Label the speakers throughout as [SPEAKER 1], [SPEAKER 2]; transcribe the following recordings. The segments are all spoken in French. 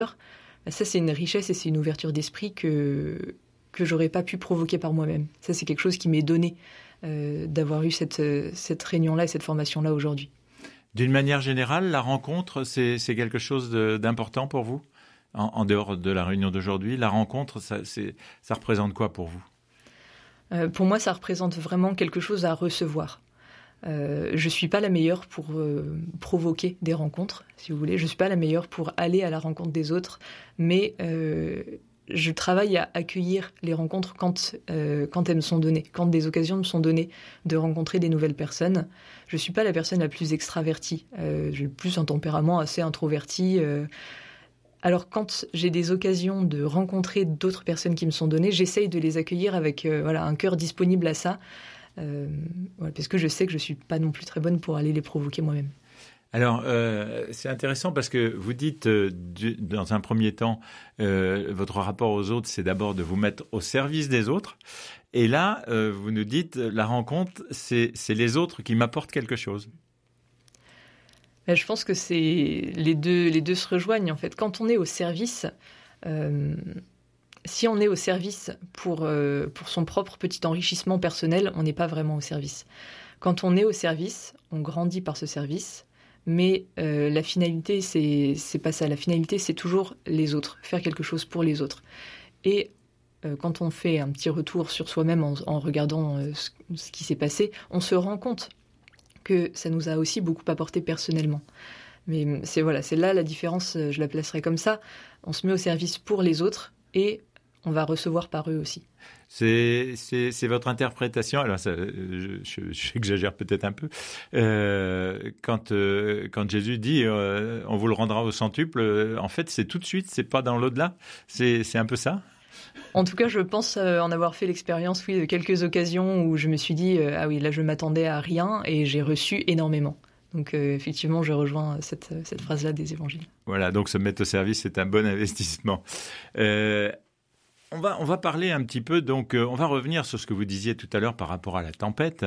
[SPEAKER 1] Ça, c'est une richesse et c'est une ouverture d'esprit que j'aurais pas pu provoquer par moi-même. Ça, c'est quelque chose qui m'est donné d'avoir eu cette réunion-là et cette formation-là aujourd'hui.
[SPEAKER 2] D'une manière générale, la rencontre, c'est quelque chose d'important pour vous en dehors de la réunion d'aujourd'hui? La rencontre, ça représente quoi pour vous?
[SPEAKER 1] Pour moi, ça représente vraiment quelque chose à recevoir. Je suis pas la meilleure pour provoquer des rencontres, si vous voulez. Je suis pas la meilleure pour aller à la rencontre des autres, mais je travaille à accueillir les rencontres quand elles me sont données, quand des occasions me sont données de rencontrer des nouvelles personnes. Je suis pas la personne la plus extravertie. J'ai plus un tempérament assez introverti. Alors quand j'ai des occasions de rencontrer d'autres personnes qui me sont données, j'essaye de les accueillir avec un cœur disponible à ça. Parce que je sais que je suis pas non plus très bonne pour aller les provoquer moi-même.
[SPEAKER 2] Alors, c'est intéressant parce que vous dites, dans un premier temps, votre rapport aux autres, c'est d'abord de vous mettre au service des autres. Et là, vous nous dites, la rencontre, c'est les autres qui m'apportent quelque chose.
[SPEAKER 1] Je pense que les deux se rejoignent en fait. Quand on est au service, si on est au service pour son propre petit enrichissement personnel, on n'est pas vraiment au service. Quand on est au service, on grandit par ce service, mais la finalité, c'est pas ça. La finalité, c'est toujours les autres, faire quelque chose pour les autres. Et quand on fait un petit retour sur soi-même en regardant ce qui s'est passé, on se rend compte que ça nous a aussi beaucoup apporté personnellement. Mais c'est là la différence, je la placerai comme ça. On se met au service pour les autres et on va recevoir par eux aussi.
[SPEAKER 2] C'est votre interprétation. Alors, j'exagère peut-être un peu. Quand Jésus dit on vous le rendra au centuple, en fait, c'est tout de suite, c'est pas dans l'au-delà. C'est un peu ça.
[SPEAKER 1] En tout cas, je pense en avoir fait l'expérience, oui, de quelques occasions où je me suis dit ah oui, là, je m'attendais à rien et j'ai reçu énormément. Donc, effectivement, je rejoins cette phrase-là des évangiles.
[SPEAKER 2] Voilà, donc se mettre au service, c'est un bon investissement. On va parler un petit peu, donc on va revenir sur ce que vous disiez tout à l'heure par rapport à la tempête.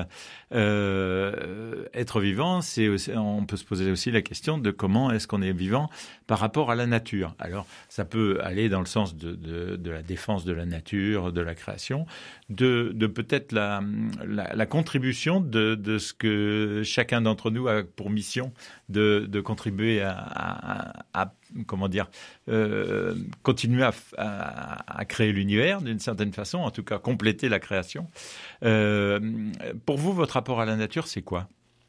[SPEAKER 2] Être vivant, on peut se poser aussi la question de comment est-ce qu'on est vivant par rapport à la nature. Alors, ça peut aller dans le sens de la défense de la nature, de la création, de peut-être la contribution de ce que chacun d'entre nous a pour mission de contribuer à comment dire, continuer à créer l'univers d'une certaine façon, en tout cas compléter la création. Pour vous, votre rapport à la nature, c'est quoi ?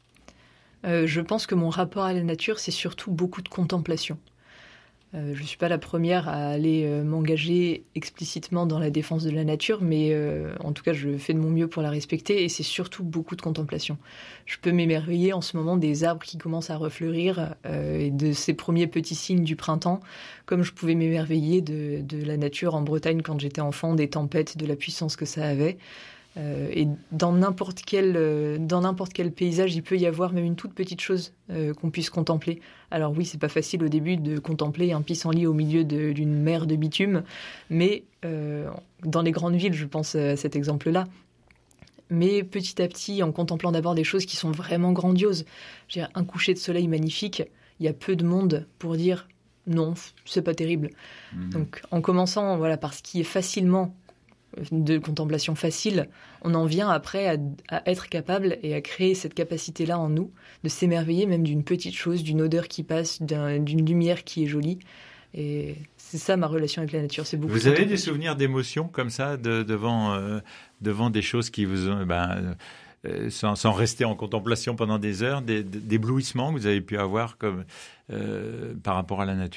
[SPEAKER 1] Je pense que mon rapport à la nature, c'est surtout beaucoup de contemplation. Je ne suis pas la première à aller m'engager explicitement dans la défense de la nature, mais en tout cas, je fais de mon mieux pour la respecter et c'est surtout beaucoup de contemplation. Je peux m'émerveiller en ce moment des arbres qui commencent à refleurir et de ces premiers petits signes du printemps, comme je pouvais m'émerveiller de la nature en Bretagne quand j'étais enfant, des tempêtes, de la puissance que ça avait. Et dans n'importe quel paysage, il peut y avoir même une toute petite chose qu'on puisse contempler. Alors oui, c'est pas facile au début de contempler un pissenlit au milieu d'une mer de bitume, mais dans les grandes villes, je pense à cet exemple-là. Mais petit à petit, en contemplant d'abord des choses qui sont vraiment grandioses, je veux dire, un coucher de soleil magnifique, il y a peu de monde pour dire non, c'est pas terrible. Donc en commençant par ce qui est facilement de contemplation facile, on en vient après à être capable et à créer cette capacité-là en nous, de s'émerveiller même d'une petite chose, d'une odeur qui passe, d'une lumière qui est jolie. Et c'est ça ma relation avec la nature. C'est beaucoup.
[SPEAKER 2] Vous avez des souvenirs d'émotion comme ça devant des choses qui vous ont, sans rester en contemplation pendant des heures, d'éblouissements que vous avez pu avoir par rapport à la nature ?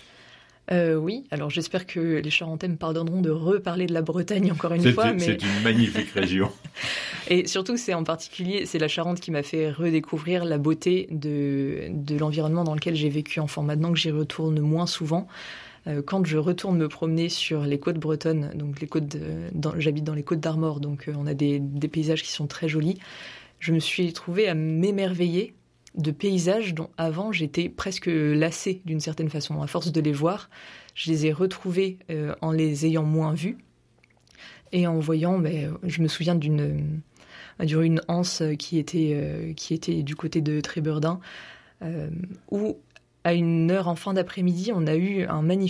[SPEAKER 1] Oui, alors j'espère que les Charentais me pardonneront de reparler de la Bretagne encore une fois.
[SPEAKER 2] C'est une magnifique région.
[SPEAKER 1] Et surtout, c'est la Charente qui m'a fait redécouvrir la beauté de l'environnement dans lequel j'ai vécu enfant. Maintenant que j'y retourne moins souvent, quand je retourne me promener sur les côtes bretonnes, donc j'habite dans les Côtes d'Armor, donc on a des paysages qui sont très jolis, je me suis trouvée à m'émerveiller de paysages dont avant j'étais presque lassée d'une certaine façon. À force de les voir, je les ai retrouvés en les ayant moins vus et en voyant, je me souviens d'une anse qui était du côté de Trébeurdin où à une heure en fin d'après-midi, on a eu un magnifique